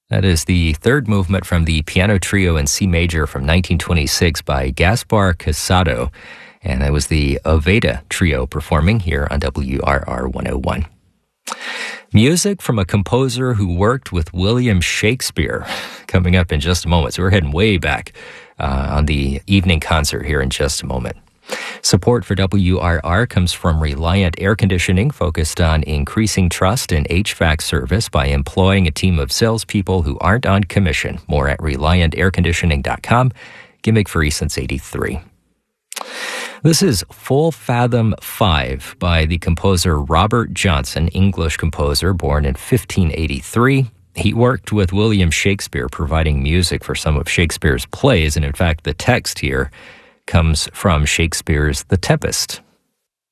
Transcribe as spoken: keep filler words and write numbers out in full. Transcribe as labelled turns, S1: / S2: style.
S1: That is the third movement from the piano trio in C major from nineteen twenty-six by Gaspar Casado. And that was the Aveda Trio performing here on W R R one oh one. Music from a composer who worked with William Shakespeare coming up in just a moment. So we're heading way back uh, on the evening concert here in just a moment. Support for W R R comes from Reliant Air Conditioning, focused on increasing trust in H V A C service by employing a team of salespeople who aren't on commission. More at reliant air conditioning dot com. Gimmick free since eighty-three. This is Full Fathom five by the composer Robert Johnson, English composer born in fifteen eighty-three. He worked with William Shakespeare, providing music for some of Shakespeare's plays, and in fact, the text here comes from Shakespeare's The Tempest.